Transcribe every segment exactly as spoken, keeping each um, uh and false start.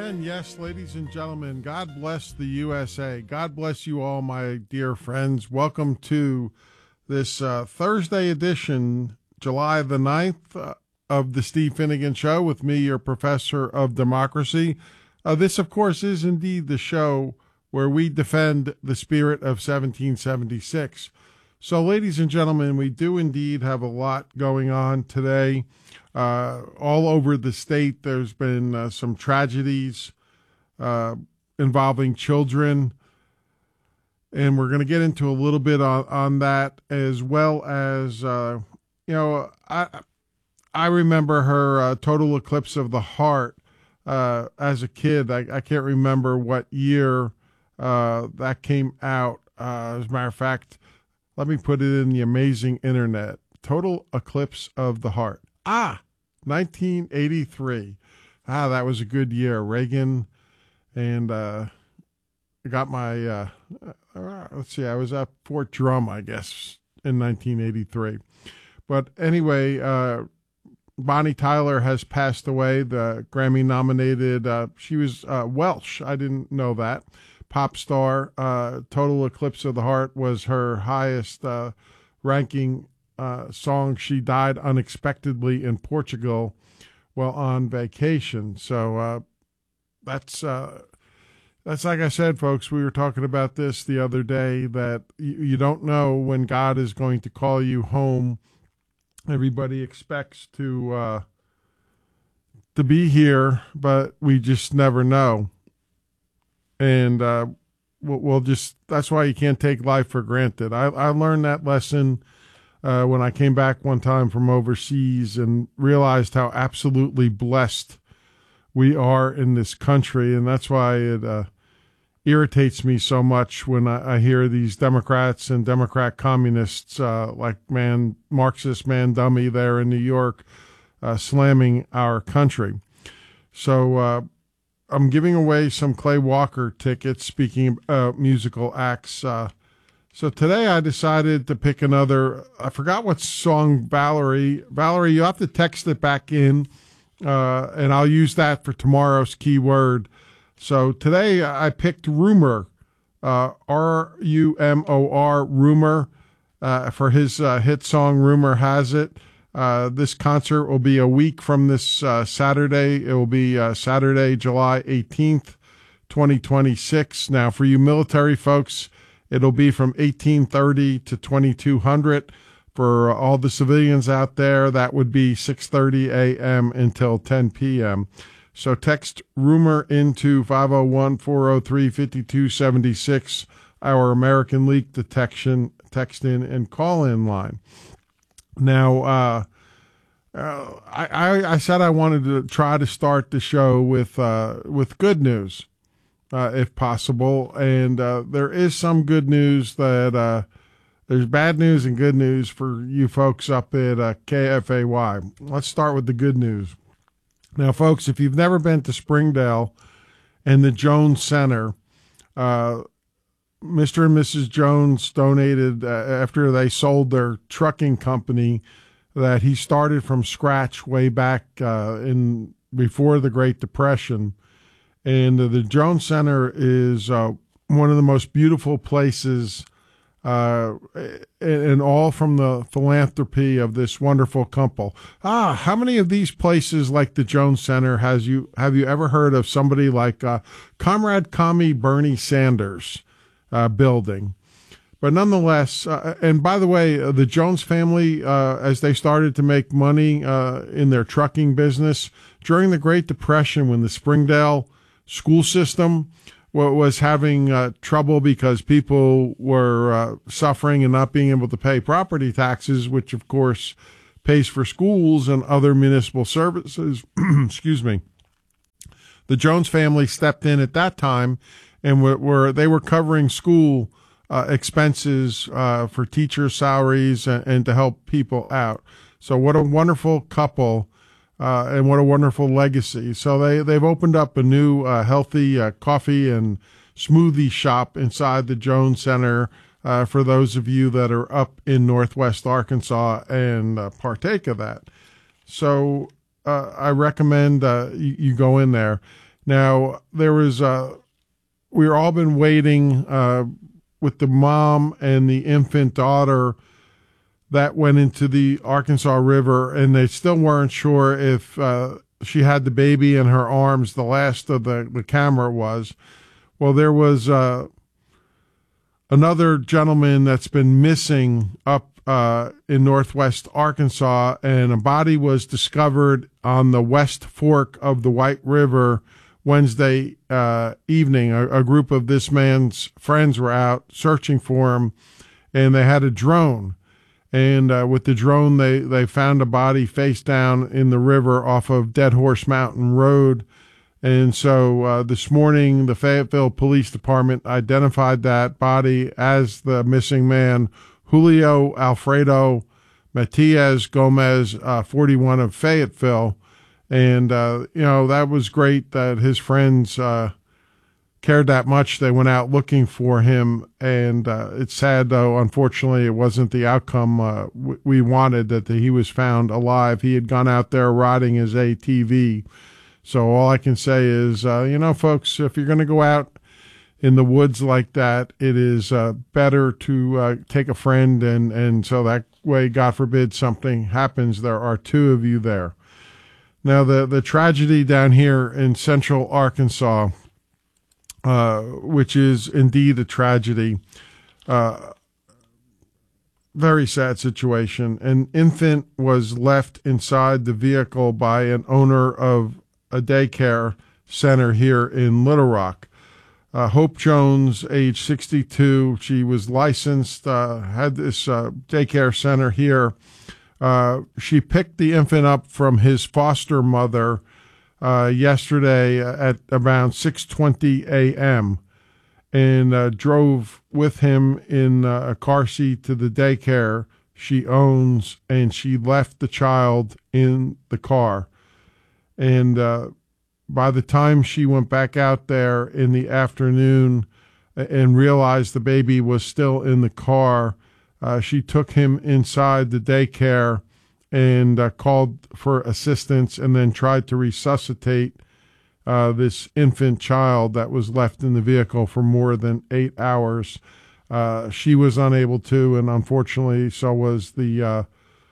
And yes, ladies and gentlemen, God bless the U S A. God bless you all, my dear friends. Welcome to this uh, Thursday edition, July the ninth, uh, of the Steve Finnegan Show with me, your professor of democracy. Uh, this, of course, is indeed the show where we defend the spirit of seventeen seventy-six. So, ladies and gentlemen, we do indeed have a lot going on today. Uh, all over the state, there's been uh, some tragedies uh, involving children, and we're going to get into a little bit on, on that, as well as, uh, you know, I I remember her uh, Total Eclipse of the Heart uh, as a kid. I, I can't remember what year uh, that came out. Uh, as a matter of fact, let me put it in the amazing internet. Total Eclipse of the Heart. Ah, nineteen eighty-three. Ah, that was a good year. Reagan, and uh, I got my, uh, uh, let's see, I was at Fort Drum, I guess, in nineteen eighty-three. But anyway, uh, Bonnie Tyler has passed away, the Grammy-nominated, uh, she was uh, Welsh, I didn't know that, pop star. uh, Total Eclipse of the Heart was her highest uh, ranking Uh, song. She died unexpectedly in Portugal while on vacation. So uh, that's uh, that's like I said, folks. We were talking about this the other day, that you, you don't know when God is going to call you home. Everybody expects to uh, to be here, but we just never know. And uh, we'll, we'll just that's why you can't take life for granted. I, I learned that lesson Uh, when I came back one time from overseas and realized how absolutely blessed we are in this country. And that's why it uh, irritates me so much when I, I hear these Democrats and Democrat communists uh, like man, Marxist man dummy there in New York uh, slamming our country. So uh, I'm giving away some Clay Walker tickets, speaking of uh, musical acts. Uh, So today I decided to pick another, I forgot what song, Valerie. Valerie, you have to text it back in, uh, and I'll use that for tomorrow's keyword. So today I picked Rumor, uh, R U M O R, Rumor, uh, for his uh, hit song, Rumor Has It. Uh, this concert will be a week from this uh, Saturday. It will be uh, Saturday, July eighteenth, twenty twenty-six. Now, for you military folks, it'll be from eighteen thirty to twenty-two hundred. For all the civilians out there, that would be six thirty a.m. until ten p.m. So text Rumor into five oh one, four oh three, five two seven six, our American Leak Detection text in and call in line. Now, uh, uh, I, I, I said I wanted to try to start the show with, uh, with good news. Uh, if possible. And uh, there is some good news that uh, there's bad news and good news for you folks up at uh, K F A Y. Let's start with the good news. Now, folks, if you've never been to Springdale and the Jones Center, uh, Mister and Missus Jones donated, uh, after they sold their trucking company that he started from scratch way back uh, in before the Great Depression. And uh, the Jones Center is uh, one of the most beautiful places, uh, and all from the philanthropy of this wonderful couple. Ah, how many of these places like the Jones Center has you have you ever heard of somebody like uh, Comrade Commie Bernie Sanders uh, building? But nonetheless, uh, and by the way, uh, the Jones family, uh, as they started to make money uh, in their trucking business during the Great Depression, when the Springdale school system was having uh, trouble because people were uh, suffering and not being able to pay property taxes, which of course pays for schools and other municipal services. Excuse me. The Jones family stepped in at that time, and were, were they were covering school uh, expenses uh, for teacher salaries and, and to help people out. So what a wonderful couple. Uh, and what a wonderful legacy. So they, they've opened up a new uh, healthy uh, coffee and smoothie shop inside the Jones Center uh, for those of you that are up in Northwest Arkansas and uh, partake of that. So uh, I recommend uh, you, you go in there. Now, there was, uh, we've all been waiting uh, with the mom and the infant daughter that went into the Arkansas River, and they still weren't sure if uh, she had the baby in her arms. The last of the, the camera was. Well, there was uh, another gentleman that's been missing up uh, in northwest Arkansas, and a body was discovered on the West Fork of the White River Wednesday uh, evening. A, a group of this man's friends were out searching for him, and they had a drone. And uh, with the drone, they, they found a body face down in the river off of Dead Horse Mountain Road. And so uh, this morning, the Fayetteville Police Department identified that body as the missing man, Julio Alfredo Matias Gomez, uh, forty-one, of Fayetteville. And, uh, you know, that was great that his friends uh, cared that much. They went out looking for him. And uh, it's sad, though, unfortunately, it wasn't the outcome uh, w- we wanted, that the, he was found alive. He had gone out there riding his A T V. So all I can say is, uh, you know, folks, if you're going to go out in the woods like that, it is uh, better to uh, take a friend. And, and so that way, God forbid, something happens, there are two of you there. Now, the, the tragedy down here in central Arkansas, uh, which is indeed a tragedy, uh, very sad situation. An infant was left inside the vehicle by an owner of a daycare center here in Little Rock. Uh, Hope Jones, age sixty-two, she was licensed, uh, had this uh, daycare center here. Uh, she picked the infant up from his foster mother uh, yesterday at around six twenty a.m. and uh, drove with him in uh, a car seat to the daycare she owns, and she left the child in the car. And uh, by the time she went back out there in the afternoon and realized the baby was still in the car, Uh, she took him inside the daycare and uh, called for assistance, and then tried to resuscitate uh, this infant child that was left in the vehicle for more than eight hours. Uh, she was unable to, and unfortunately, so was the uh,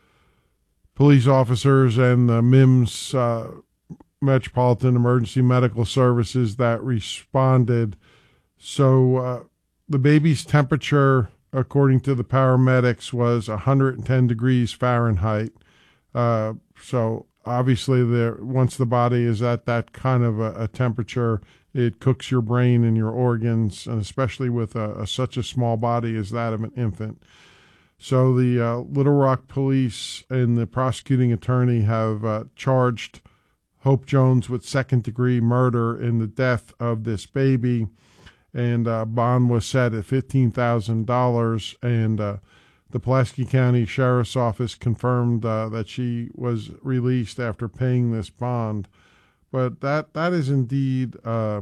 police officers and the M I M S, uh, Metropolitan Emergency Medical Services, that responded. So uh, the baby's temperature, according to the paramedics, was one hundred ten degrees Fahrenheit. Uh, so obviously, there, once the body is at that kind of a, a temperature, it cooks your brain and your organs, and especially with a, a, such a small body as that of an infant. So the uh, Little Rock police and the prosecuting attorney have uh, charged Hope Jones with second-degree murder in the death of this baby. And uh, bond was set at fifteen thousand dollars, and uh, the Pulaski County Sheriff's Office confirmed uh, that she was released after paying this bond. But that that is indeed uh,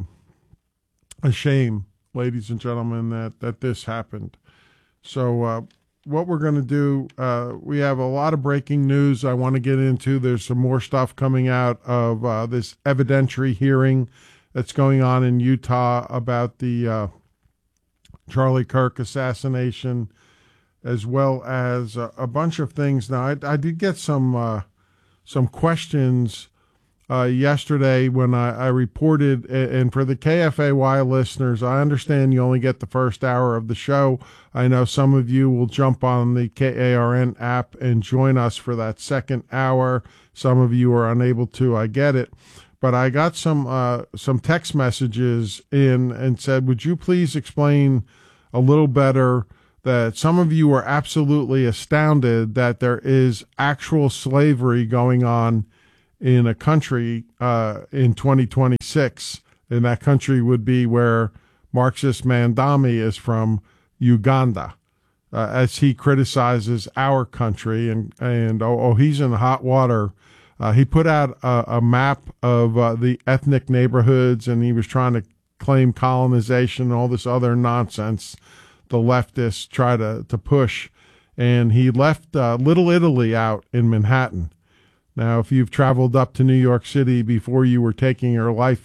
a shame, ladies and gentlemen, that, that this happened. So uh, what we're going to do, uh, we have a lot of breaking news I want to get into. There's some more stuff coming out of uh, this evidentiary hearing that's going on in Utah about the uh, Charlie Kirk assassination, as well as a, a bunch of things. Now, I, I did get some uh, some questions uh, yesterday when I, I reported, and for the K F A Y listeners, I understand you only get the first hour of the show. I know some of you will jump on the K A R N app and join us for that second hour. Some of you are unable to, I get it. But I got some uh, some text messages in and said, would you please explain a little better that some of you are absolutely astounded that there is actual slavery going on in a country uh, in twenty twenty-six. And that country would be where Marxist Mandami is from, Uganda, uh, as he criticizes our country. And, and oh, oh, he's in hot water. Uh, he put out a, a map of uh, the ethnic neighborhoods, and he was trying to claim colonization and all this other nonsense the leftists try to, to push. And he left uh, Little Italy out in Manhattan. Now, if you've traveled up to New York City before you were taking your life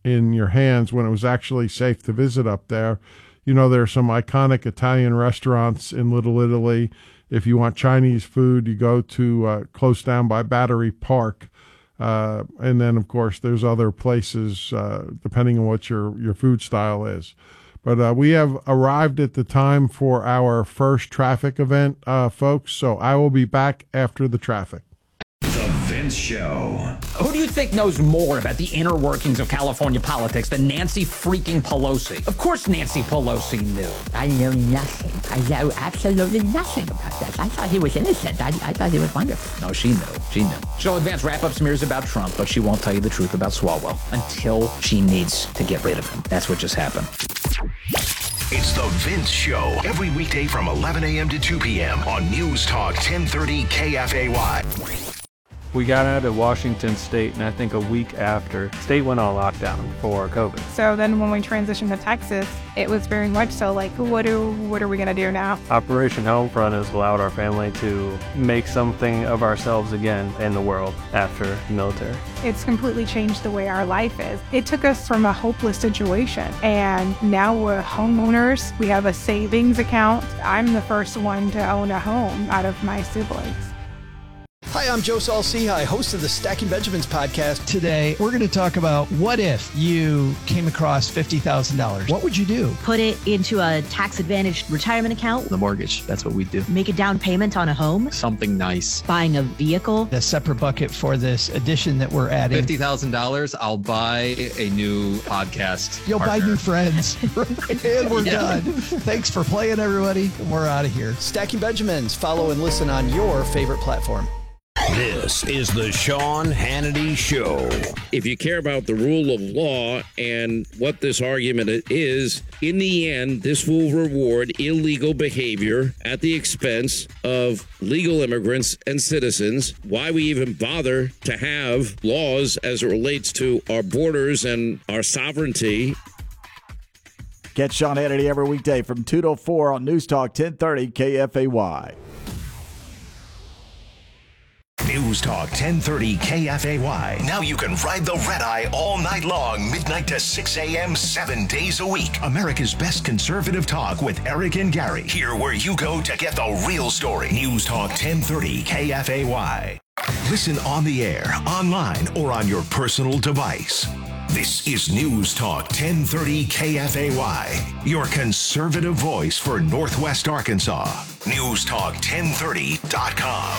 in your hands when it was actually safe to visit up there. You know, there are some iconic Italian restaurants in Little Italy. If you want Chinese food, you go to uh, close down by Battery Park. Uh, and then, of course, there's other places, uh, depending on what your, your food style is. But uh, we have arrived at the time for our first traffic event, uh, folks. So I will be back after the traffic. The Vince Show. Who do you think knows more about the inner workings of California politics than Nancy freaking Pelosi? Of course Nancy Pelosi knew. I know nothing. I know absolutely nothing about that. I thought he was innocent. I, I thought he was wonderful. No, she knew. She knew. She'll advance wrap-up smears about Trump, but she won't tell you the truth about Swalwell until she needs to get rid of him. That's what just happened. It's The Vince Show, every weekday from eleven a.m. to two p.m. on News Talk ten thirty K F A Y. We got out of Washington State, and I think a week after, state went on lockdown for COVID. So then when we transitioned to Texas, it was very much so like, what do what are we going to do now? Operation Homefront has allowed our family to make something of ourselves again in the world after the military. It's completely changed the way our life is. It took us from a hopeless situation, and now we're homeowners. We have a savings account. I'm the first one to own a home out of my siblings. Hi, I'm Joe Saul-Sehy, host of the Stacking Benjamins podcast. Today, we're going to talk about what if you came across fifty thousand dollars? What would you do? Put it into a tax-advantaged retirement account. The mortgage, that's what we do. Make a down payment on a home. Something nice. Buying a vehicle. A separate bucket for this addition that we're adding. fifty thousand dollars, I'll buy a new podcast You'll partner. buy new friends. And we're yeah. done. Thanks for playing, everybody. We're out of here. Stacking Benjamins. Follow and listen on your favorite platform. This is the Sean Hannity Show. If you care about the rule of law and what this argument is, in the end, this will reward illegal behavior at the expense of legal immigrants and citizens. Why we even bother to have laws as it relates to our borders and our sovereignty. Catch Sean Hannity every weekday from two to four on News Talk ten thirty K F A Y. News Talk ten thirty K F A Y. Now you can ride the red eye all night long, midnight to six a.m., seven days a week. America's best conservative talk with Eric and Gary. Here where you go to get the real story. News Talk ten thirty K F A Y. Listen on the air, online, or on your personal device. This is News Talk ten thirty K F A Y, your conservative voice for Northwest Arkansas. News Talk ten thirty dot com.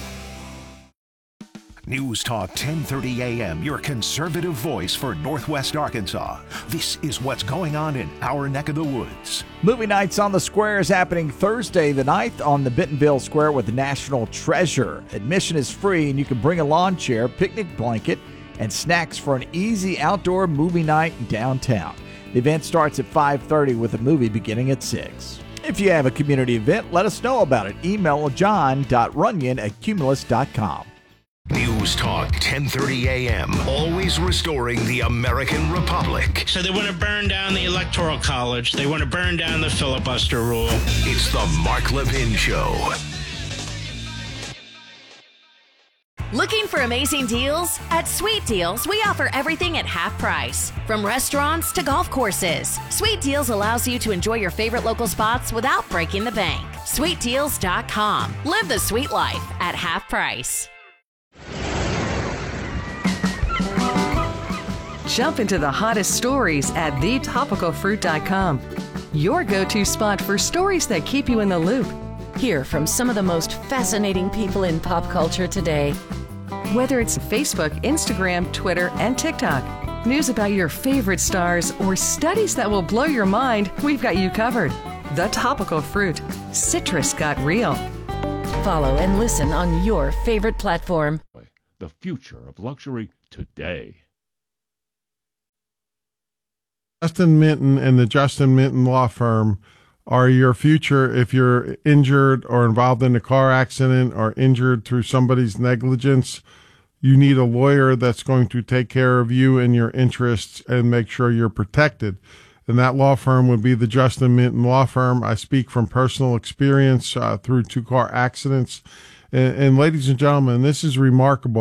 News Talk ten thirty a.m., your conservative voice for Northwest Arkansas. This is what's going on in our neck of the woods. Movie Nights on the Square is happening Thursday the ninth on the Bentonville Square with National Treasure. Admission is free, and you can bring a lawn chair, picnic blanket, and snacks for an easy outdoor movie night downtown. The event starts at five thirty with the movie beginning at six. If you have a community event, let us know about it. Email john dot runyon at cumulus dot com. News Talk ten thirty a.m. Always restoring the American Republic. So they want to burn down the Electoral College. They want to burn down the filibuster rule. It's the Mark Levin Show. Looking for amazing deals? At Sweet Deals, we offer everything at half price. From restaurants to golf courses, Sweet Deals allows you to enjoy your favorite local spots without breaking the bank. sweet deals dot com. Live the sweet life at half price. Jump into the hottest stories at the topical fruit dot com. Your go-to spot for stories that keep you in the loop. Hear from some of the most fascinating people in pop culture today. Whether it's Facebook, Instagram, Twitter, and TikTok, news about your favorite stars, or studies that will blow your mind, we've got you covered. The Topical Fruit. Citrus got real. Follow and listen on your favorite platform. The future of luxury today. Justin Minton and the Justin Minton Law Firm are your future if you're injured or involved in a car accident or injured through somebody's negligence. You need a lawyer that's going to take care of you and your interests and make sure you're protected. And that law firm would be the Justin Minton Law Firm. I speak from personal experience uh, through two car accidents. And, and ladies and gentlemen, this is remarkable.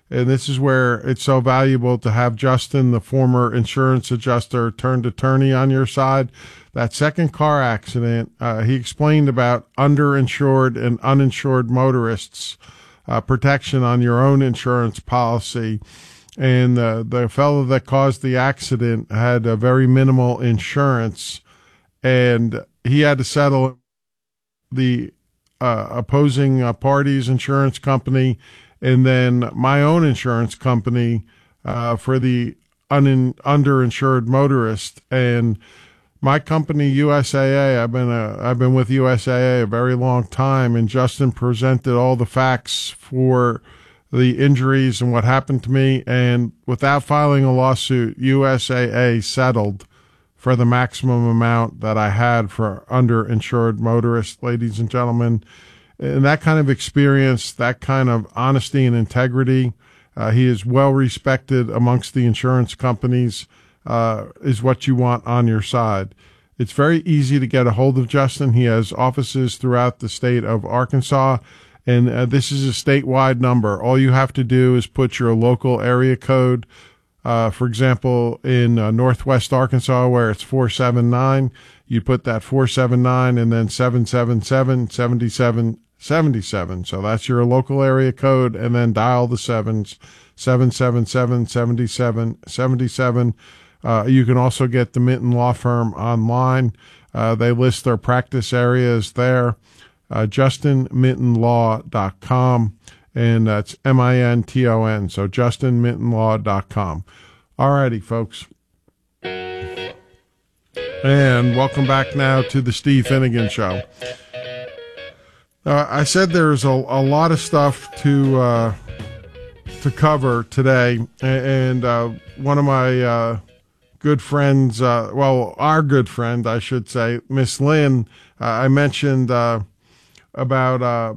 And this is where it's so valuable to have Justin, the former insurance adjuster turned attorney, on your side. That second car accident, uh, he explained about underinsured and uninsured motorists, uh, protection on your own insurance policy. And uh, the fellow that caused the accident had a very minimal insurance, and he had to settle the uh, opposing uh, party's insurance company and then my own insurance company uh, for the un- underinsured motorist. And my company, U S A A, I've been a, I've been with U S A A a very long time, and Justin presented all the facts for the injuries and what happened to me, and without filing a lawsuit, U S A A settled for the maximum amount that I had for underinsured motorists, ladies and gentlemen. And that kind of experience, that kind of honesty and integrity, uh, he is well respected amongst the insurance companies, uh, is what you want on your side. It's very easy to get a hold of Justin. He has offices throughout the state of Arkansas, and uh, this is a statewide number. All you have to do is put your local area code. Uh, for example, in uh, Northwest Arkansas, where it's four seven nine, you put that four seven nine and then seven seven seven, seven seven seven seven. So that's your local area code, and then dial the sevens, seven seven seven, seven seven seven seven. Uh, you can also get the Minton Law Firm online. Uh, they list their practice areas there, uh, justin minton law dot com. And that's M I N T O N. So justin minton law dot com. All righty, folks. And welcome back now to the Steve Finnegan Show. Uh, I said there's a, a lot of stuff to uh, to cover today. And uh, one of my uh, good friends, uh, well, our good friend, I should say, Miss Lynn, uh, I mentioned uh, about... Uh,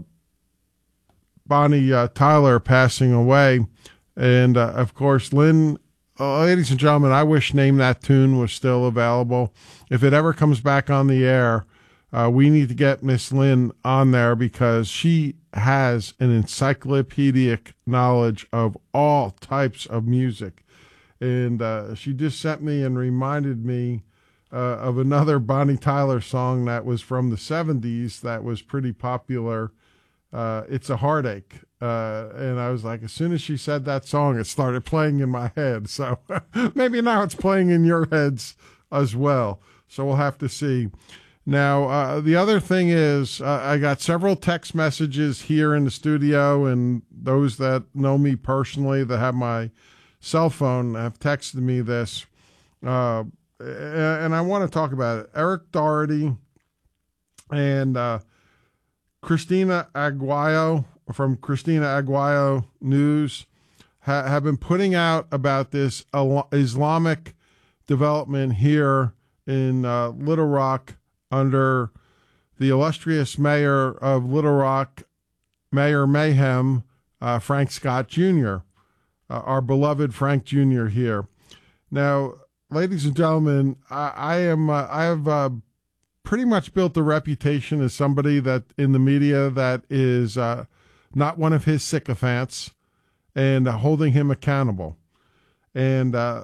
Bonnie uh, Tyler passing away. And, uh, of course, Lynn, uh, ladies and gentlemen, I wish Name That Tune was still available. If it ever comes back on the air, uh, we need to get Miss Lynn on there, because she has an encyclopedic knowledge of all types of music. And uh, she just sent me and reminded me uh, of another Bonnie Tyler song that was from the seventies that was pretty popular. Uh, It's a Heartache. Uh, and I was like, as soon as she said that song, it started playing in my head. So maybe now it's playing in your heads as well. So we'll have to see. Now, uh, the other thing is, uh, I got several text messages here in the studio, and those that know me personally that have my cell phone have texted me this. Uh, and I want to talk about it. Eric Doherty and, uh, Christina Aguayo from Christina Aguayo News ha- have been putting out about this Islamic development here in uh, Little Rock under the illustrious mayor of Little Rock, Mayor Mayhem, uh, Frank Scott Junior, uh, our beloved Frank Junior here. Now, ladies and gentlemen, I, I am uh, I have uh, pretty much built a reputation as somebody that in the media that is uh, not one of his sycophants, and uh, holding him accountable. And uh,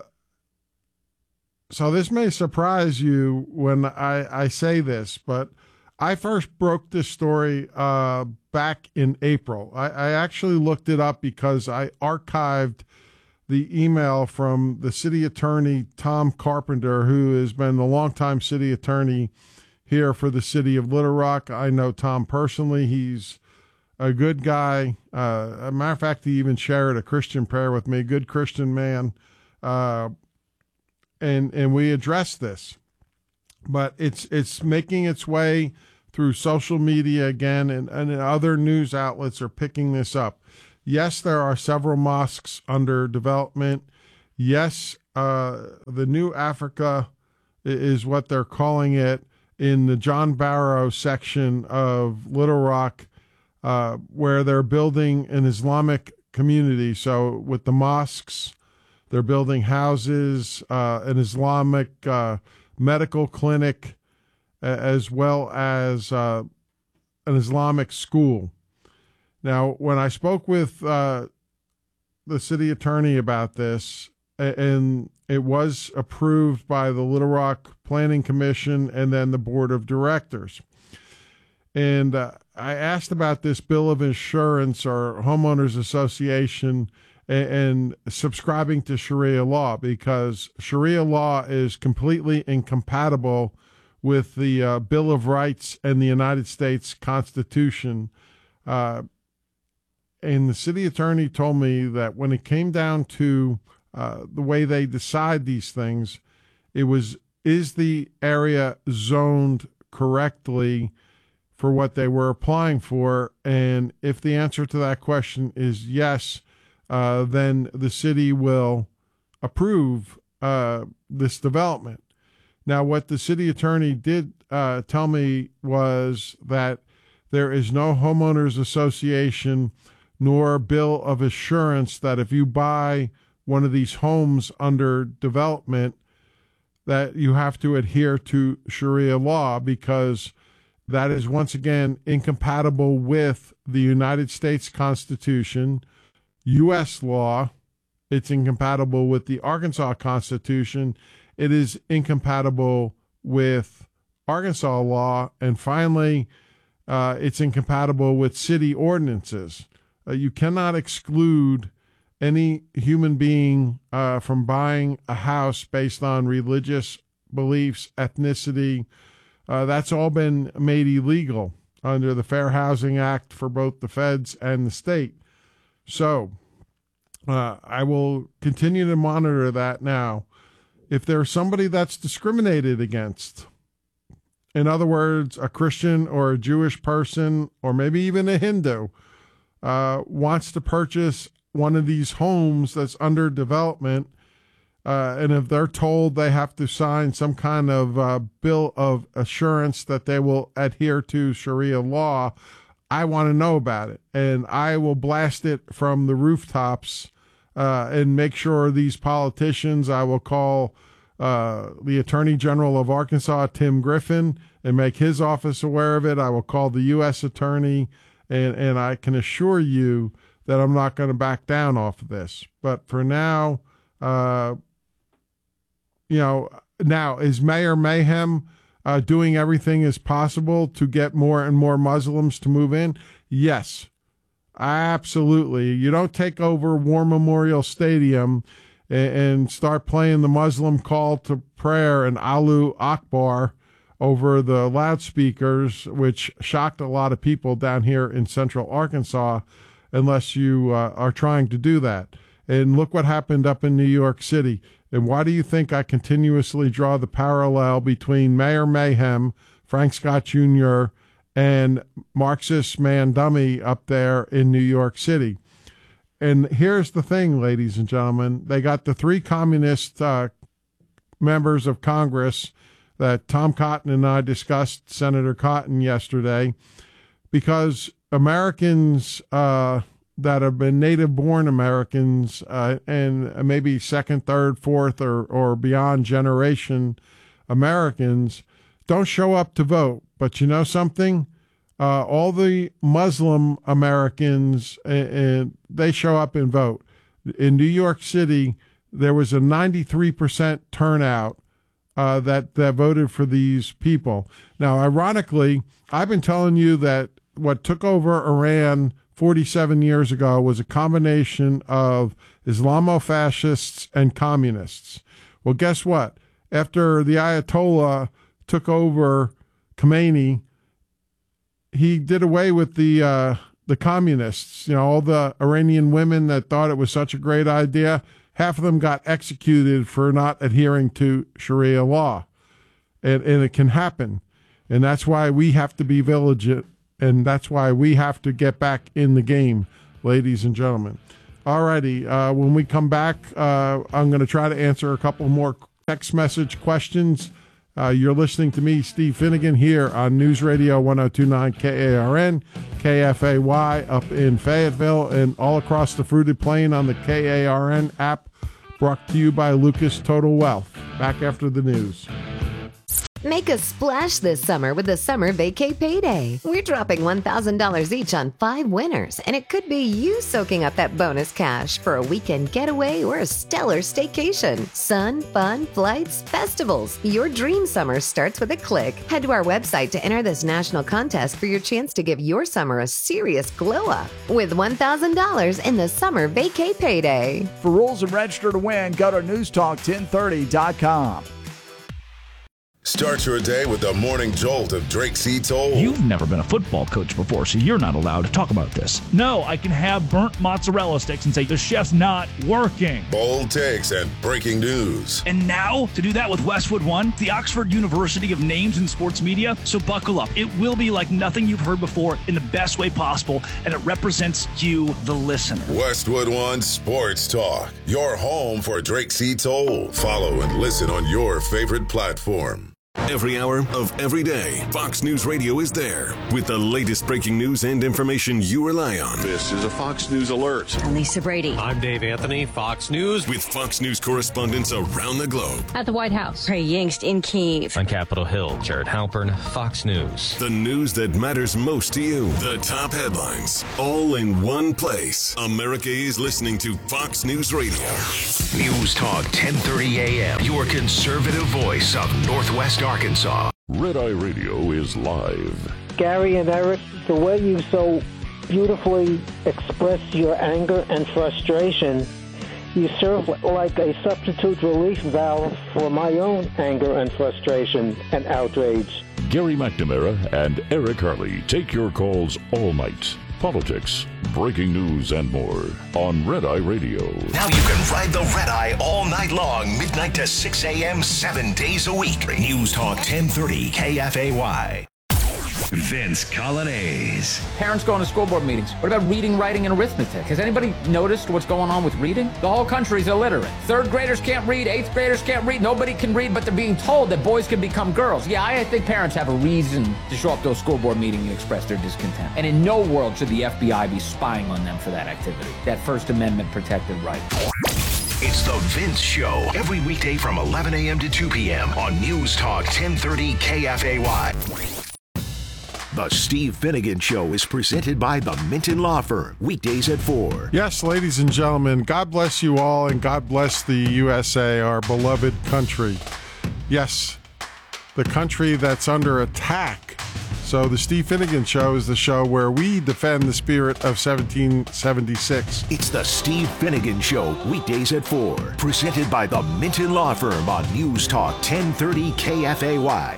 so this may surprise you when I, I say this, but I first broke this story uh, back in April. I, I actually looked it up because I archived the email from the city attorney, Tom Carpenter, who has been the longtime city attorney here for the city of Little Rock. I know Tom personally. He's a good guy. Uh, as a matter of fact, he even shared a Christian prayer with me, good Christian man. Uh, and, and we addressed this, but it's, it's making its way through social media again, and, and other news outlets are picking this up. Yes, there are several mosques under development. Yes, uh, the New Africa is what they're calling it, in the John Barrow section of Little Rock, uh, where they're building an Islamic community. So with the mosques, they're building houses, uh, an Islamic uh, medical clinic, as well as uh, an Islamic school. Now, when I spoke with uh, the city attorney about this, and it was approved by the Little Rock Planning Commission and then the Board of Directors. And uh, I asked about this bill of insurance or homeowners association and, and subscribing to Sharia law, because Sharia law is completely incompatible with the uh, Bill of Rights and the United States Constitution. Uh, and the city attorney told me that when it came down to uh, the way they decide these things, it was, is the area zoned correctly for what they were applying for? And if the answer to that question is yes, uh, then the city will approve uh, this development. Now, what the city attorney did uh, tell me was that there is no homeowners association nor bill of assurance that if you buy one of these homes under development, that you have to adhere to Sharia law, because that is once again incompatible with the United States Constitution, U S law. It's incompatible with the Arkansas Constitution. It is incompatible with Arkansas law. And finally, uh, it's incompatible with city ordinances. Uh, you cannot exclude any human being uh, from buying a house based on religious beliefs, ethnicity. Uh, that's all been made illegal under the Fair Housing Act for both the feds and the state. So uh, I will continue to monitor that now. If there's somebody that's discriminated against, in other words, a Christian or a Jewish person, or maybe even a Hindu, uh, wants to purchase one of these homes that's under development, uh, and if they're told they have to sign some kind of uh, bill of assurance that they will adhere to Sharia law, I want to know about it, and I will blast it from the rooftops uh, and make sure these politicians, I will call uh, the Attorney General of Arkansas, Tim Griffin, and make his office aware of it. I will call the U S Attorney, and, and I can assure you that I'm not going to back down off of this. But for now, uh, you know, now is Mayor Mayhem uh, doing everything as possible to get more and more Muslims to move in? Yes, absolutely. You don't take over War Memorial Stadium and, and start playing the Muslim call to prayer and Allahu Akbar over the loudspeakers, which shocked a lot of people down here in central Arkansas, unless you uh, are trying to do that. And look what happened up in New York City. And why do you think I continuously draw the parallel between Mayor Mayhem, Frank Scott Junior, and Marxist man dummy up there in New York City? And here's the thing, ladies and gentlemen. They got the three communist uh, members of Congress that Tom Cotton and I discussed, Senator Cotton, yesterday, because Americans uh, that have been native-born Americans uh, and maybe second, third, fourth, or, or beyond generation Americans don't show up to vote. But you know something? Uh, all the Muslim Americans, uh, they show up and vote. In New York City, there was a ninety-three percent turnout uh, that, that voted for these people. Now, ironically, I've been telling you that what took over Iran forty-seven years ago was a combination of Islamo-fascists and communists. Well, guess what? After the Ayatollah took over Khomeini, he did away with the uh, the communists. You know, all the Iranian women that thought it was such a great idea, half of them got executed for not adhering to Sharia law. And, and it can happen. And that's why we have to be vigilant. And that's why we have to get back in the game, ladies and gentlemen. All righty. Uh, when we come back, uh, I'm going to try to answer a couple more text message questions. Uh, you're listening to me, Steve Finnegan, here on News Radio one oh two point nine K A R N, K F A Y up in Fayetteville, and all across the Fruited Plain on the K A R N app, brought to you by Lucas Total Wealth. Back after the news. Make a splash this summer with the Summer Vacay Payday. We're dropping one thousand dollars each on five winners, and it could be you soaking up that bonus cash for a weekend getaway or a stellar staycation. Sun, fun, flights, festivals. Your dream summer starts with a click. Head to our website to enter this national contest for your chance to give your summer a serious glow up with one thousand dollars in the Summer Vacay Payday. For rules and register to win, go to news talk ten thirty dot com. Start your day with the morning jolt of Drake C. Toll. You've never been a football coach before, so you're not allowed to talk about this. No, I can have burnt mozzarella sticks and say the chef's not working. Bold takes and breaking news. And now, to do that with Westwood One, the Oxford University of Names in Sports Media. So buckle up. It will be like nothing you've heard before in the best way possible, and it represents you, the listener. Westwood One Sports Talk, your home for Drake C. Toll. Follow and listen on your favorite platform. Every hour of every day, Fox News Radio is there with the latest breaking news and information you rely on. This is a Fox News Alert. I'm Lisa Brady. I'm Dave Anthony, Fox News. With Fox News correspondents around the globe. At the White House, Trey Yingst in Kyiv. On Capitol Hill, Jared Halpern, Fox News. The news that matters most to you. The top headlines, all in one place. America is listening to Fox News Radio. News Talk ten thirty a.m. Your conservative voice of Northwest Arkansas. Red Eye Radio is live. Gary and Eric, the way you so beautifully express your anger and frustration, you serve like a substitute relief valve for my own anger and frustration and outrage. Gary McNamara and Eric Harley take your calls all night. Politics, breaking news, and more on Red Eye Radio. Now you can ride the Red Eye all night long, midnight to six a.m., seven days a week. News Talk ten thirty K F A Y. Vince Colonnese. Parents going to school board meetings. What about reading, writing, and arithmetic? Has anybody noticed what's going on with reading? The whole country's illiterate. Third graders can't read, eighth graders can't read, nobody can read, but they're being told that boys can become girls. Yeah, I think parents have a reason to show up to a school board meeting and express their discontent. And in no world should the F B I be spying on them for that activity, that First Amendment protected right. It's the Vince Show, every weekday from eleven a.m. to two p.m. on News Talk ten thirty K F A Y. The Steve Finnegan Show is presented by the Minton Law Firm, weekdays at four. Yes, ladies and gentlemen, God bless you all, and God bless the U S A, our beloved country. Yes, the country that's under attack. So the Steve Finnegan Show is the show where we defend the spirit of seventeen seventy-six. It's the Steve Finnegan Show, weekdays at four. Presented by the Minton Law Firm on News Talk ten thirty K F A Y.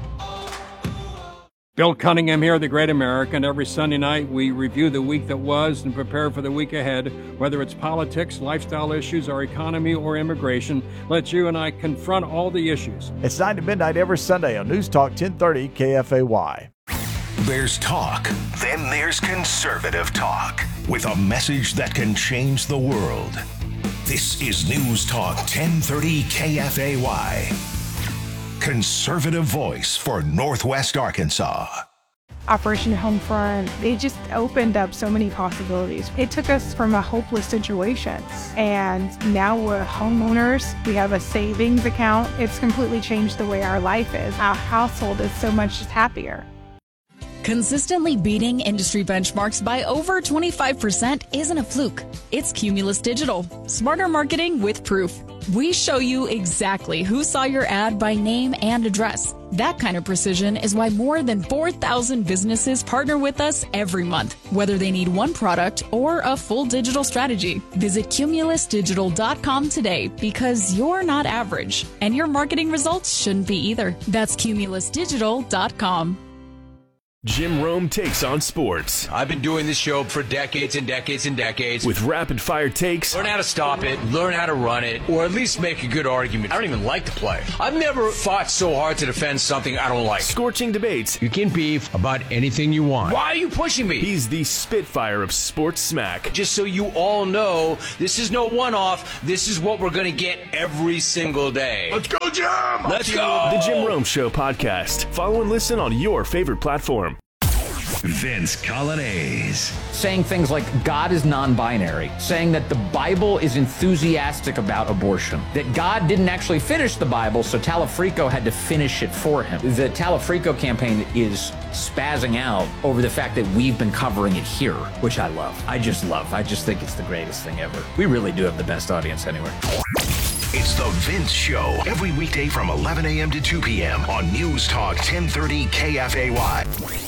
Bill Cunningham here, the Great American. Every Sunday night, we review the week that was and prepare for the week ahead. Whether it's politics, lifestyle issues, our economy, or immigration, let you and I confront all the issues. It's nine to midnight every Sunday on News Talk ten thirty K F A Y. There's talk, then there's conservative talk, with a message that can change the world. This is News Talk ten thirty K F A Y. Conservative voice for Northwest Arkansas. Operation Homefront, it just opened up so many possibilities. It took us from a hopeless situation, and now we're homeowners. We have a savings account. It's completely changed the way our life is. Our household is so much happier. Consistently beating industry benchmarks by over twenty-five percent isn't a fluke. It's Cumulus Digital. Smarter marketing with proof. We show you exactly who saw your ad by name and address. That kind of precision is why more than four thousand businesses partner with us every month, whether they need one product or a full digital strategy. Visit cumulus digital dot com today, because you're not average, and your marketing results shouldn't be either. That's cumulus digital dot com. Jim Rome takes on sports. I've been doing this show for decades and decades and decades. With rapid-fire takes. Learn how to stop it, learn how to run it, or at least make a good argument. I don't even like to play. I've never fought so hard to defend something I don't like. Scorching debates. You can beef about anything you want. Why are you pushing me? He's the Spitfire of sports smack. Just so you all know, this is no one-off. This is what we're going to get every single day. Let's go, Jim! Let's go! The Jim Rome Show podcast. Follow and listen on your favorite platform. Vince Coglianese. Saying things like God is non-binary, saying that the Bible is enthusiastic about abortion, that God didn't actually finish the Bible, so Talafrico had to finish it for him. The Talafrico campaign is spazzing out over the fact that we've been covering it here, which I love. I just love. I just think it's the greatest thing ever. We really do have the best audience anywhere. It's the Vince Show, every weekday from eleven a.m. to two p.m. on News Talk ten thirty K F A Y.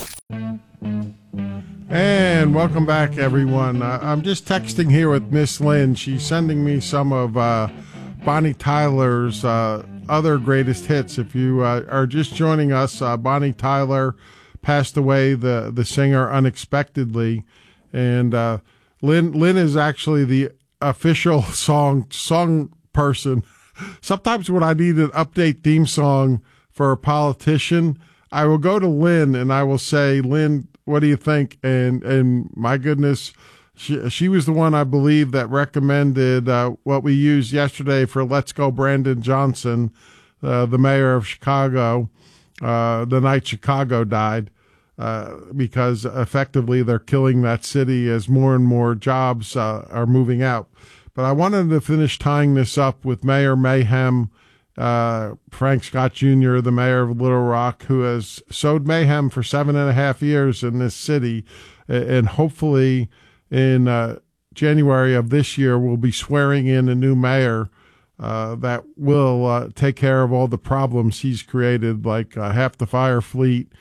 And welcome back, everyone. Uh, I'm just texting here with Miss Lynn. She's sending me some of uh, Bonnie Tyler's uh, other greatest hits. If you uh, are just joining us, uh, Bonnie Tyler passed away, the, the singer, unexpectedly. And uh, Lynn Lynn is actually the official song song person. Sometimes when I need an update theme song for a politician, I will go to Lynn and I will say, Lynn, what do you think? And and my goodness, she she was the one, I believe, that recommended uh, what we used yesterday for Let's Go Brandon Johnson, uh, the mayor of Chicago, uh, the night Chicago died, uh, because effectively they're killing that city as more and more jobs uh, are moving out. But I wanted to finish tying this up with Mayor Mayhem, uh, Frank Scott Junior, the mayor of Little Rock, who has sowed mayhem for seven and a half years in this city. And hopefully in uh, January of this year, we'll be swearing in a new mayor uh, that will uh, take care of all the problems he's created, like uh, half the fire fleet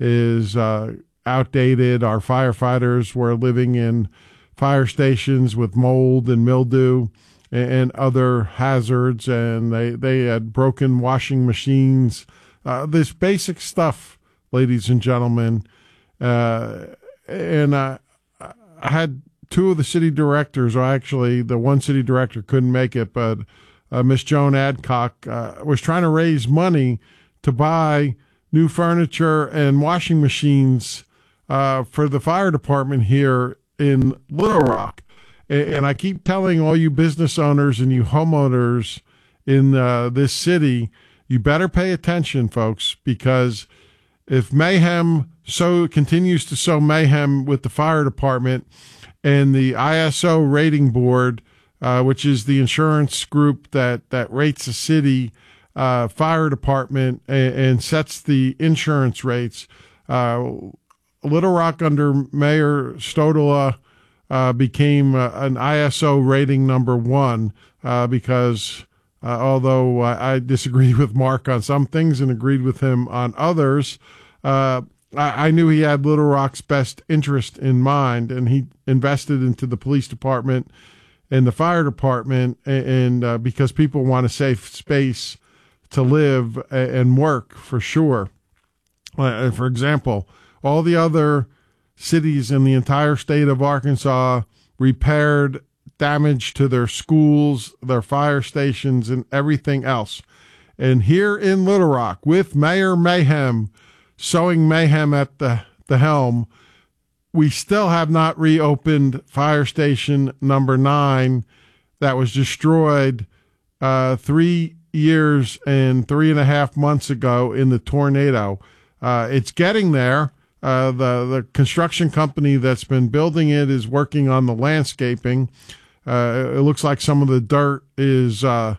is uh, outdated. Our firefighters were living in fire stations with mold and mildew and other hazards, and they, they had broken washing machines, uh, this basic stuff, ladies and gentlemen. Uh, and I, I had two of the city directors, or actually the one city director couldn't make it, but uh, Miss Joan Adcock uh, was trying to raise money to buy new furniture and washing machines uh, for the fire department here in Little Rock. And I keep telling all you business owners and you homeowners in uh, this city, you better pay attention, folks, because if mayhem so continues to sow mayhem with the fire department and the I S O rating board, uh, which is the insurance group that, that rates a city uh, fire department and, and sets the insurance rates, uh, Little Rock under Mayor Stodola Uh, became uh, an I S O rating number one uh, because uh, although I, I disagreed with Mark on some things and agreed with him on others, uh, I, I knew he had Little Rock's best interest in mind, and he invested into the police department and the fire department, and, and uh, because people want a safe space to live and work, for sure. Uh, for example, all the other cities in the entire state of Arkansas repaired damage to their schools, their fire stations, and everything else. And here in Little Rock, with Mayor Mayhem sowing mayhem at the, the helm, we still have not reopened fire station number nine that was destroyed uh, three years and three and a half months ago in the tornado. Uh, it's getting there. Uh, the, the construction company that's been building it is working on the landscaping. Uh, it looks like some of the dirt is, uh,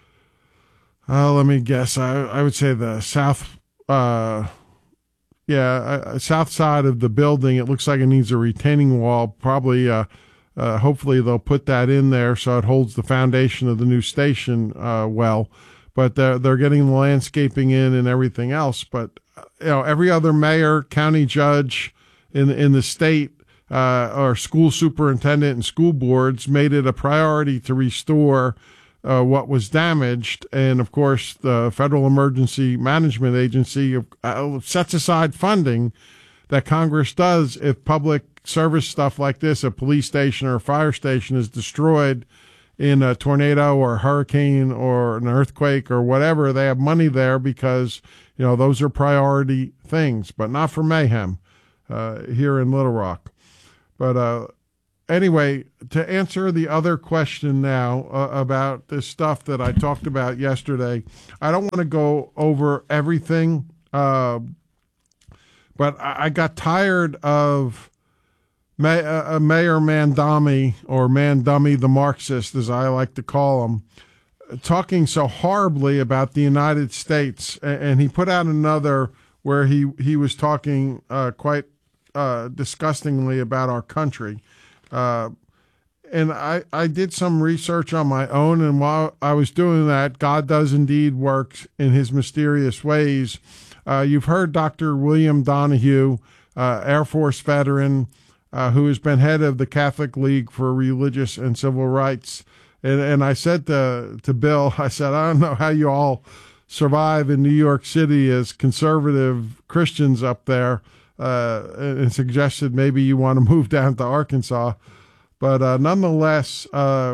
uh, let me guess, I, I would say the south, uh, yeah, uh, south side of the building. It looks like it needs a retaining wall. Probably, uh, uh, hopefully they'll put that in there so it holds the foundation of the new station uh, well. But they're, they're getting the landscaping in and everything else. But you know, every other mayor, county judge in in the state, uh, or school superintendent and school boards made it a priority to restore uh, what was damaged. And of course, the Federal Emergency Management Agency uh, sets aside funding that Congress does if public service stuff like this, a police station or a fire station, is destroyed in a tornado or a hurricane or an earthquake or whatever. They have money there because, you know, those are priority things, but not for mayhem uh, here in Little Rock. But uh, anyway, to answer the other question now uh, about this stuff that I talked about yesterday, I don't want to go over everything, uh, But I, I got tired of May, uh, Mayor Mandami, or Mandummy the Marxist, as I like to call him, talking so horribly about the United States. And, and he put out another where he, he was talking uh, quite uh, disgustingly about our country. Uh, and I, I did some research on my own, and while I was doing that, God does indeed work in his mysterious ways. Uh, you've heard Doctor William Donahue, uh, Air Force veteran, uh, who has been head of the Catholic League for Religious and Civil Rights. And, and I said to, to Bill, I said, I don't know how you all survive in New York City as conservative Christians up there, uh, and suggested maybe you want to move down to Arkansas. But uh, nonetheless, uh,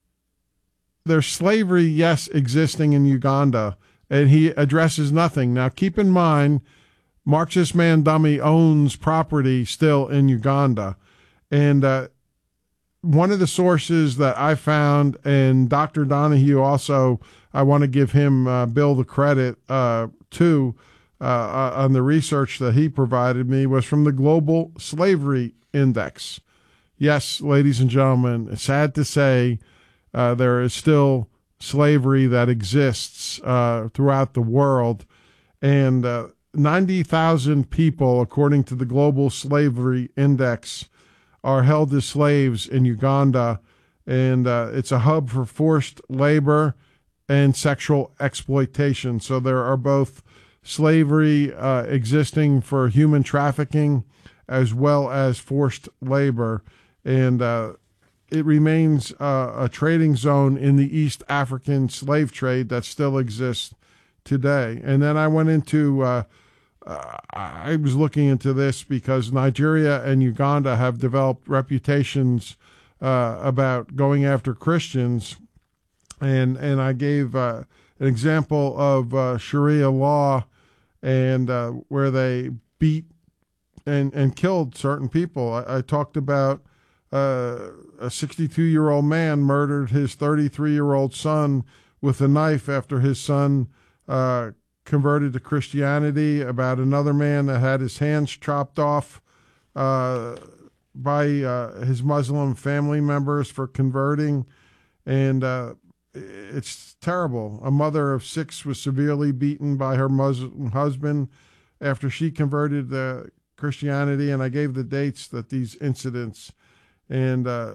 there's slavery, yes, existing in Uganda, and he addresses nothing. Now, keep in mind, Marxist Mandummy owns property still in Uganda. And uh, one of the sources that I found, and Doctor Donahue also, I want to give him, uh, Bill, the credit uh, too, uh, on the research that he provided me, was from the Global Slavery Index. Yes, ladies and gentlemen, it's sad to say uh, there is still slavery that exists uh, throughout the world. And uh, ninety thousand people, according to the Global Slavery Index, are held as slaves in Uganda. And uh, it's a hub for forced labor and sexual exploitation. So there are both slavery uh, existing for human trafficking as well as forced labor. And uh, it remains uh, a trading zone in the East African slave trade that still exists today. And then I went into, uh, uh, I was looking into this because Nigeria and Uganda have developed reputations uh, about going after Christians. And, and I gave uh, an example of uh, Sharia law, and uh, where they beat and, and killed certain people. I, I talked about Uh, a sixty-two-year-old man murdered his thirty-three-year-old son with a knife after his son uh, converted to Christianity, about another man that had his hands chopped off uh, by uh, his Muslim family members for converting. And uh, it's terrible. A mother of six was severely beaten by her Muslim husband after she converted to Christianity. And I gave the dates that these incidents. And uh,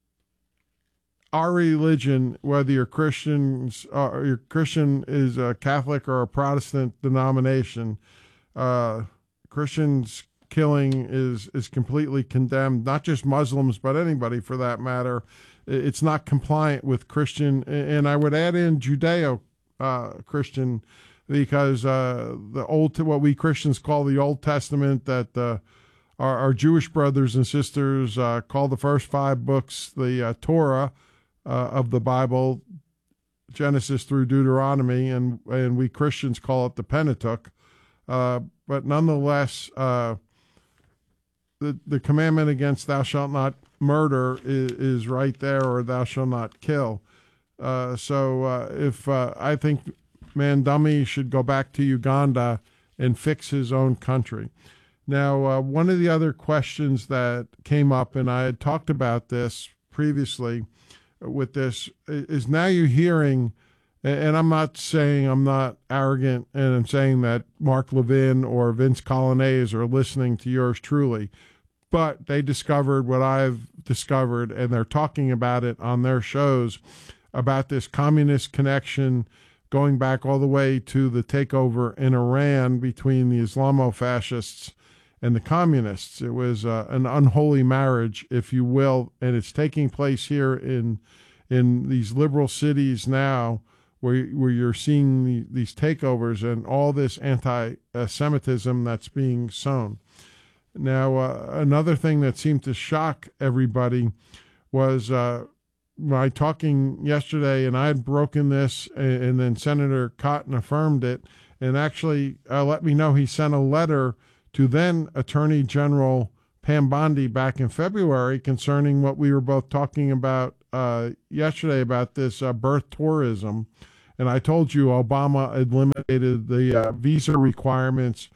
our religion, whether you're Christians, uh, your Christian is a Catholic or a Protestant denomination, uh, Christians killing is is completely condemned. Not just Muslims, but anybody for that matter. It's not compliant with Christian, and I would add in Judeo uh, Christian, because uh, the old, what we Christians call the Old Testament, that uh, Our, our Jewish brothers and sisters uh, call the first five books the uh, Torah uh, of the Bible, Genesis through Deuteronomy, and and we Christians call it the Pentateuch. Uh, but nonetheless, uh, the the commandment against thou shalt not murder is, is right there, or thou shalt not kill. Uh, so uh, if uh, I think Mandummy should go back to Uganda and fix his own country. Now, uh, one of the other questions that came up, and I had talked about this previously with this, is now you're hearing, and I'm not saying I'm not arrogant, and I'm saying that Mark Levin or Vince Colonnese are listening to yours truly, but they discovered what I've discovered, and they're talking about it on their shows, about this communist connection going back all the way to the takeover in Iran between the Islamo-fascists and the communists. It was uh, an unholy marriage, if you will, and it's taking place here in in these liberal cities now, where where you're seeing the, these takeovers and all this anti-Semitism that's being sown. Now, uh, another thing that seemed to shock everybody was uh, my talking yesterday, and I had broken this, and, and then Senator Cotton affirmed it, and actually uh, let me know he sent a letter to then Attorney General Pam Bondi back in February concerning what we were both talking about uh, yesterday about this uh, birth tourism. And I told you Obama eliminated the uh, visa requirements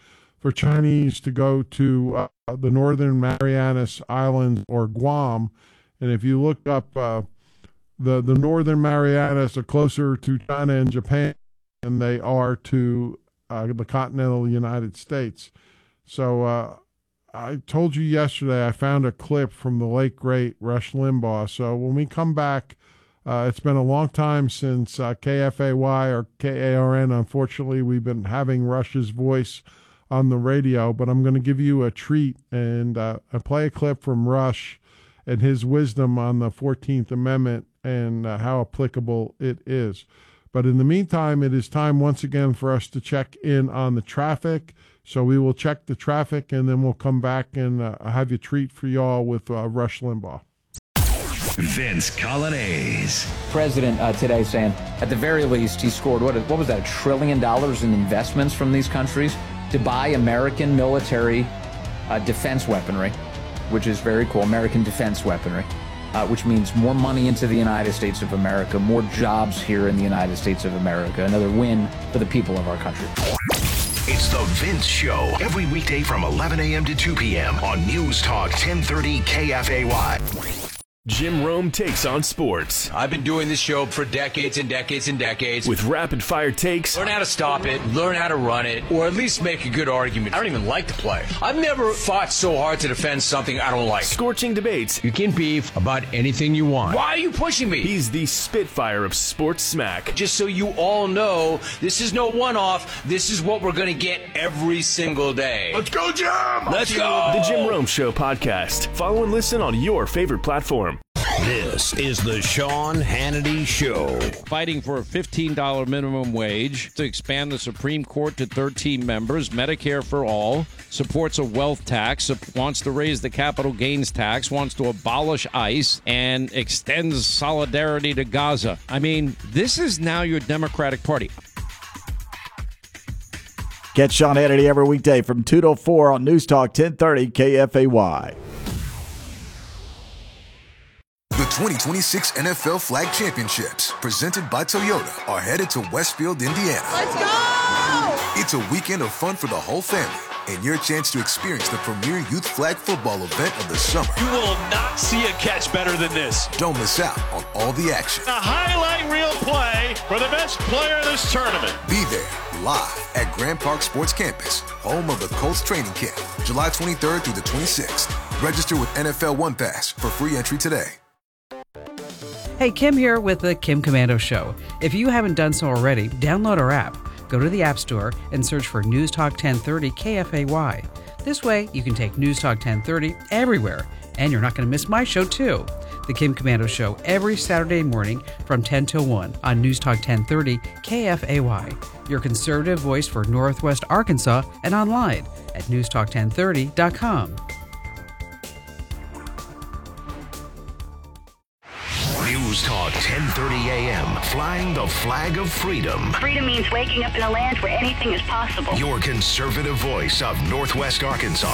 for Chinese to go to uh, the Northern Marianas Islands or Guam. And if you look up uh, the, the Northern Marianas are closer to China and Japan than they are to uh, the continental United States. So uh, I told you yesterday I found a clip from the late, great Rush Limbaugh. So when we come back, uh, it's been a long time since uh, K F A Y or K A R N. Unfortunately, we've been having Rush's voice on the radio, but I'm going to give you a treat and uh, I play a clip from Rush and his wisdom on the fourteenth Amendment and uh, how applicable it is. But in the meantime, it is time once again for us to check in on the traffic. So we will check the traffic and then we'll come back and uh, have you treat for y'all with uh, Rush Limbaugh. Vince Coglianese. President uh, today saying, at the very least, he scored, what, what was that, a trillion dollars in investments from these countries to buy American military uh, defense weaponry, which is very cool, American defense weaponry, uh, which means more money into the United States of America, more jobs here in the United States of America, another win for the people of our country. It's the Vince Show, every weekday from eleven a.m. to two p.m. on News Talk ten thirty K F A Y. Jim Rome takes on sports. I've been doing this show for decades and decades and decades. With rapid-fire takes. Learn how to stop it, learn how to run it, or at least make a good argument. I don't even like the play. I've never fought so hard to defend something I don't like. Scorching debates. You can beef about anything you want. Why are you pushing me? He's the Spitfire of sports smack. Just so you all know, this is no one-off. This is what we're going to get every single day. Let's go, Jim! Let's go! The Jim Rome Show podcast. Follow and listen on your favorite platform. This is the Sean Hannity Show. Fighting for a fifteen dollars minimum wage, to expand the Supreme Court to thirteen members, Medicare for all, supports a wealth tax, wants to raise the capital gains tax, wants to abolish ICE, and extends solidarity to Gaza. I mean, this is now your Democratic Party. Catch Sean Hannity every weekday from two to four on News Talk ten thirty K F A Y. The twenty twenty-six N F L Flag Championships, presented by Toyota, are headed to Westfield, Indiana. Let's go! It's a weekend of fun for the whole family and your chance to experience the premier youth flag football event of the summer. You will not see a catch better than this. Don't miss out on all the action. A highlight reel play for the best player in this tournament. Be there live at Grand Park Sports Campus, home of the Colts training camp, July twenty-third through the twenty-sixth. Register with N F L One Pass for free entry today. Hey, Kim here with the Kim Komando Show. If you haven't done so already, download our app. Go to the App Store and search for News Talk ten thirty K F A Y. This way, you can take News Talk ten thirty everywhere, and you're not going to miss my show, too. The Kim Komando Show every Saturday morning from ten till one on News Talk ten thirty K F A Y. Your conservative voice for Northwest Arkansas and online at news talk ten thirty dot com. News Talk ten thirty A M, flying the flag of freedom. Freedom means waking up in a land where anything is possible. Your conservative voice of Northwest Arkansas.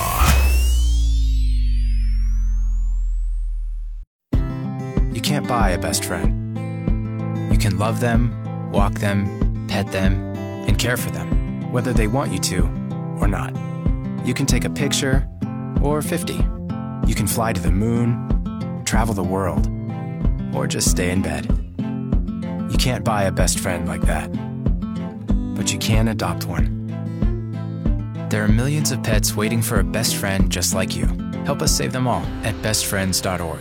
You can't buy a best friend. You can love them, walk them, pet them, and care for them, whether they want you to or not. You can take a picture or fifty. You can fly to the moon, travel the world, or just stay in bed. You can't buy a best friend like that, but you can adopt one. There are millions of pets waiting for a best friend just like you. Help us save them all at best friends dot org.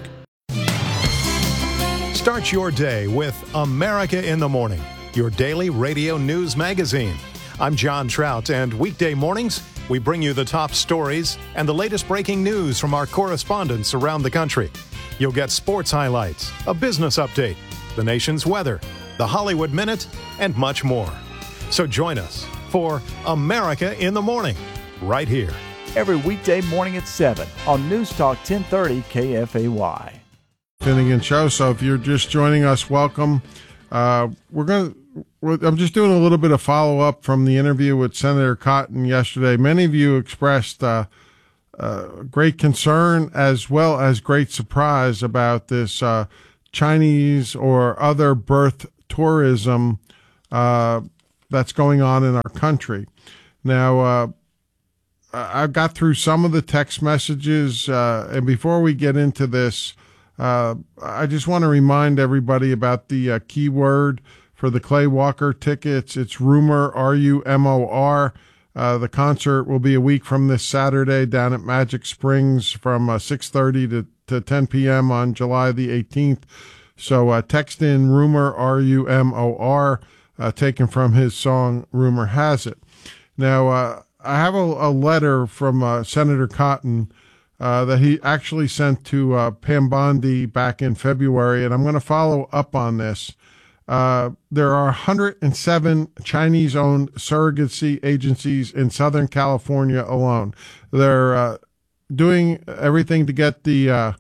Start your day with America in the Morning, your daily radio news magazine. I'm John Trout, and weekday mornings, we bring you the top stories and the latest breaking news from our correspondents around the country. You'll get sports highlights, a business update, the nation's weather, the Hollywood Minute, and much more. So join us for America in the Morning, right here. Every weekday morning at seven on News Talk ten thirty K F A Y. Finnegan Show. So if you're just joining us, welcome. Uh, we're going to, I'm just doing a little bit of follow up from the interview with Senator Cotton yesterday. Many of you expressed uh, uh, great concern as well as great surprise about this uh, Chinese or other birth tourism uh, that's going on in our country. Now, uh, I got through some of the text messages, uh, and before we get into this, uh, I just want to remind everybody about the uh, keyword for the Clay Walker tickets. It's rumor, R U M O R. Uh, the concert will be a week from this Saturday down at Magic Springs from uh, six thirty to, to ten p.m. on July the eighteenth. So uh, text in rumor, R U M O R, uh, taken from his song Rumor Has It. Now, uh, I have a, a letter from uh, Senator Cotton uh, that he actually sent to uh, Pam Bondi back in February, and I'm going to follow up on this. Uh, there are one hundred seven Chinese-owned surrogacy agencies in Southern California alone. They're uh, doing everything to get the uh,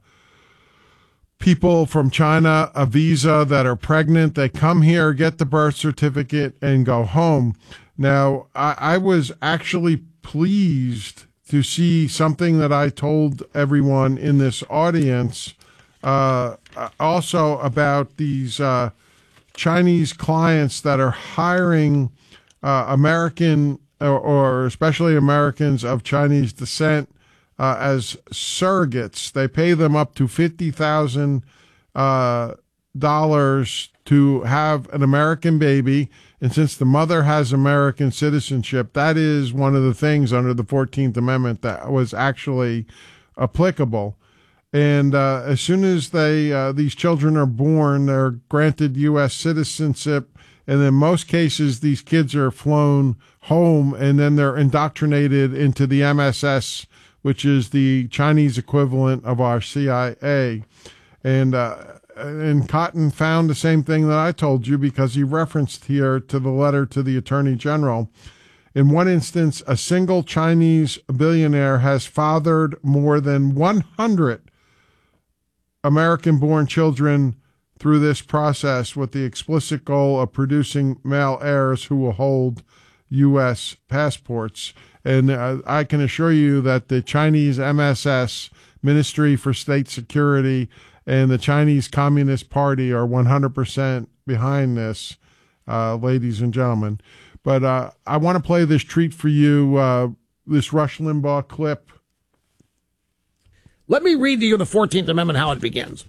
people from China a visa that are pregnant. They come here, get the birth certificate, and go home. Now, I, I was actually pleased to see something that I told everyone in this audience uh, also about these uh, Chinese clients that are hiring uh, American or, or especially Americans of Chinese descent uh, as surrogates. They pay them up to fifty thousand dollars uh, dollars to have an American baby. And since the mother has American citizenship, that is one of the things under the fourteenth Amendment that was actually applicable. And uh, as soon as they uh, these children are born, they're granted U S citizenship. And in most cases, these kids are flown home, and then they're indoctrinated into the M S S, which is the Chinese equivalent of our C I A. And uh, and Cotton found the same thing that I told you, because he referenced here to the letter to the Attorney General. In one instance, a single Chinese billionaire has fathered more than one hundred American-born children through this process with the explicit goal of producing male heirs who will hold U S passports. And uh, I can assure you that the Chinese M S S, Ministry for State Security, and the Chinese Communist Party are one hundred percent behind this, uh, ladies and gentlemen. But uh, I want to play this treat for you, uh, this Rush Limbaugh clip. Let me read to you the fourteenth Amendment, how it begins.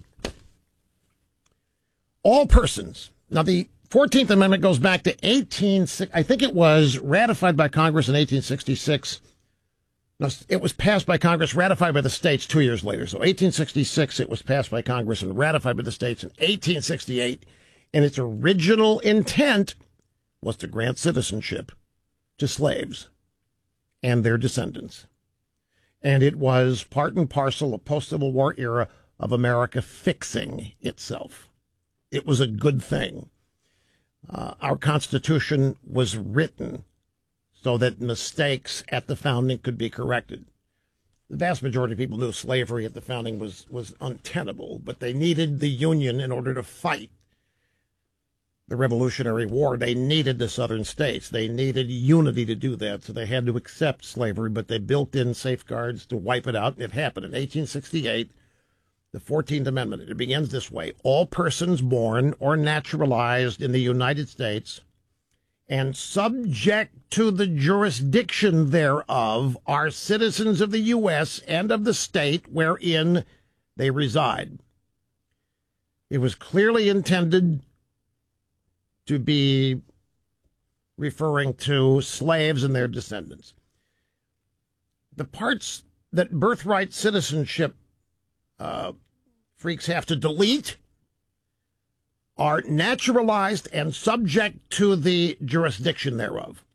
All persons. Now, the fourteenth Amendment goes back to eighteen, I think it was ratified by Congress in eighteen sixty-six. No, it was passed by Congress, ratified by the states two years later. So eighteen sixty-six, it was passed by Congress and ratified by the states in eighteen sixty-eight. And its original intent was to grant citizenship to slaves and their descendants. And it was part and parcel of post-Civil War era of America fixing itself. It was a good thing. Uh, our Constitution was written so that mistakes at the founding could be corrected. The vast majority of people knew slavery at the founding was, was untenable, but they needed the Union in order to fight the Revolutionary War. They needed the southern states. They needed unity to do that, so they had to accept slavery, but they built in safeguards to wipe it out, and it happened. In eighteen sixty-eight, the fourteenth Amendment, it begins this way: all persons born or naturalized in the United States and subject to the jurisdiction thereof are citizens of the U S and of the state wherein they reside. It was clearly intended to be referring to slaves and their descendants. The parts that birthright citizenship uh, freaks have to delete are naturalized and subject to the jurisdiction thereof.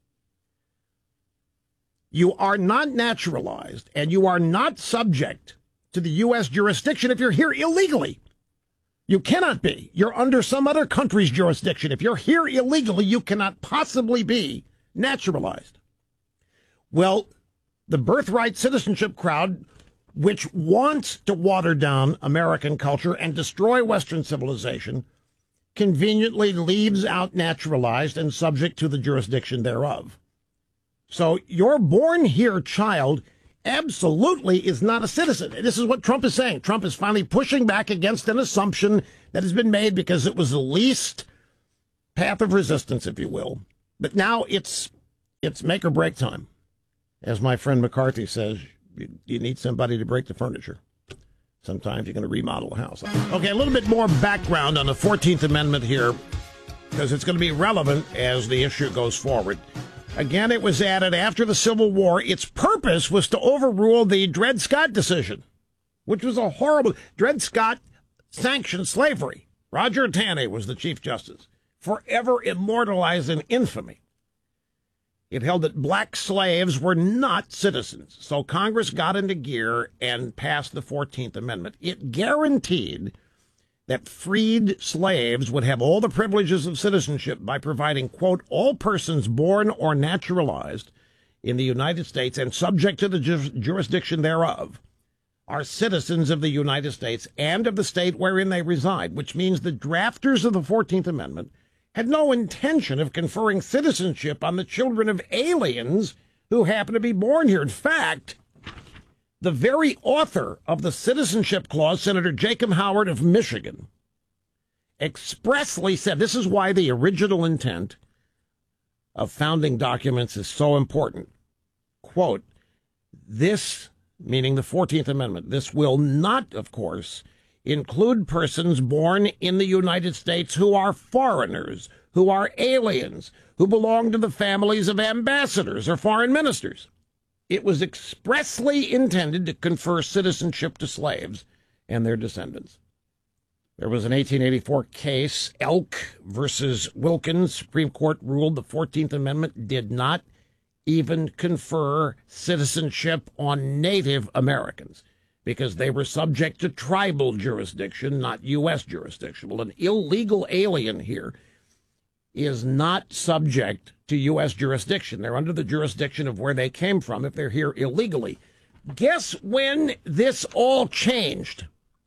You are not naturalized and you are not subject to the U S jurisdiction if you're here illegally. You cannot be. You're under some other country's jurisdiction. If you're here illegally, you cannot possibly be naturalized. Well, the birthright citizenship crowd, which wants to water down American culture and destroy Western civilization, conveniently leaves out naturalized and subject to the jurisdiction thereof. So your born here child absolutely is not a citizen. This is what Trump is saying. Trump is finally pushing back against an assumption that has been made because it was the least path of resistance, if you will. But now it's it's make or break time. As my friend McCarthy says, you, you need somebody to break the furniture. Sometimes you're going to remodel a house. Okay, a little bit more background on the fourteenth Amendment here, because it's going to be relevant as the issue goes forward. Again, it was added after the Civil War. Its purpose was to overrule the Dred Scott decision, which was a horrible... Dred Scott sanctioned slavery. Roger Taney was the Chief Justice, forever immortalized in infamy. It held that black slaves were not citizens. So Congress got into gear and passed the fourteenth Amendment. It guaranteed that freed slaves would have all the privileges of citizenship by providing, quote, all persons born or naturalized in the United States and subject to the ju- jurisdiction thereof are citizens of the United States and of the state wherein they reside, which means the drafters of the fourteenth Amendment had no intention of conferring citizenship on the children of aliens who happen to be born here. In fact, the very author of the Citizenship Clause, Senator Jacob Howard of Michigan, expressly said, this is why the original intent of founding documents is so important. Quote, this, meaning the fourteenth Amendment, this will not, of course, include persons born in the United States who are foreigners, who are aliens, who belong to the families of ambassadors or foreign ministers. It was expressly intended to confer citizenship to slaves and their descendants. There was an eighteen eighty-four case, Elk versus Wilkins. Supreme Court ruled the fourteenth Amendment did not even confer citizenship on Native Americans because they were subject to tribal jurisdiction, not U S jurisdiction. Well, an illegal alien here is not subject to U S jurisdiction. They're under the jurisdiction of where they came from if they're here illegally. Guess when this all changed?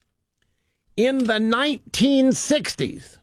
In the nineteen sixties,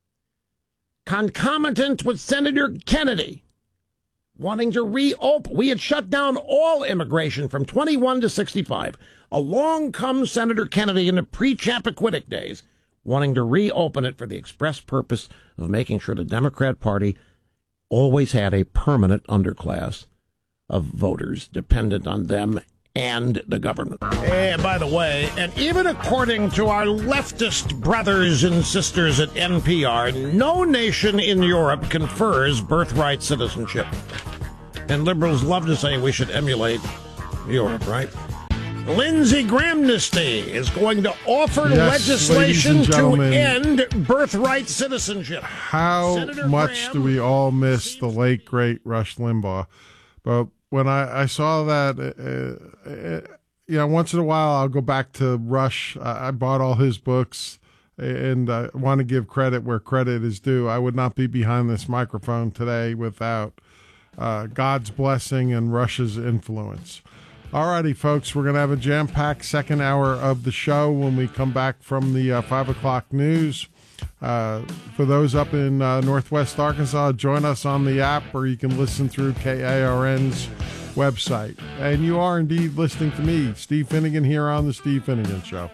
concomitant with Senator Kennedy wanting to reopen. We had shut down all immigration from twenty-one to sixty-five. Along comes Senator Kennedy in the pre-Chappaquiddick days, wanting to reopen it for the express purpose of making sure the Democrat Party always had a permanent underclass of voters dependent on them and the government. And by the way, and even according to our leftist brothers and sisters at N P R, no nation in Europe confers birthright citizenship. And liberals love to say we should emulate Europe, right? Lindsey Grahamnesty is going to offer yes, legislation to end birthright citizenship. How Senator much Graham, do we all miss the late, great Rush Limbaugh? But when I, I saw that, uh, uh, you know, once in a while I'll go back to Rush. I, I bought all his books, and I want to give credit where credit is due. I would not be behind this microphone today without uh, God's blessing and Rush's influence. All righty, folks, we're going to have a jam-packed second hour of the show when we come back from the uh, five o'clock news. Uh, for those up in uh, Northwest Arkansas, join us on the app, or you can listen through K A R N's website. And you are indeed listening to me, Steve Finnegan, here on The Steve Finnegan Show.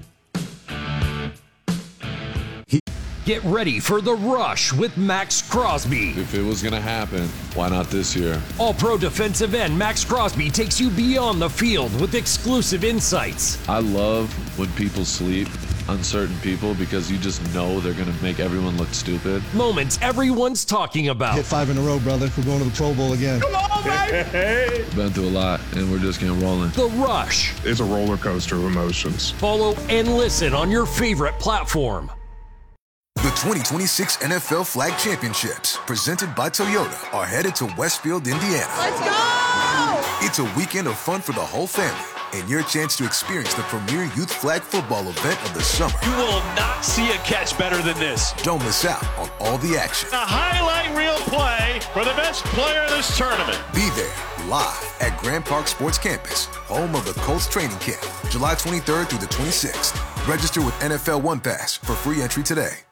Get ready for The Rush with Max Crosby. If it was going to happen, why not this year? All-pro defensive end Max Crosby takes you beyond the field with exclusive insights. I love when people sleep, uncertain people, because you just know they're going to make everyone look stupid. Moments everyone's talking about. Hit five in a row, brother. We're going to the Pro Bowl again. Come on, baby! Been through a lot, and we're just getting rolling. The Rush. It's a roller coaster of emotions. Follow and listen on your favorite platform. The twenty twenty-six N F L Flag Championships, presented by Toyota, are headed to Westfield, Indiana. Let's go! It's a weekend of fun for the whole family, and your chance to experience the premier youth flag football event of the summer. You will not see a catch better than this. Don't miss out on all the action. A highlight reel play for the best player in this tournament. Be there live at Grand Park Sports Campus, home of the Colts training camp, July twenty-third through the twenty-sixth. Register with N F L One Pass for free entry today.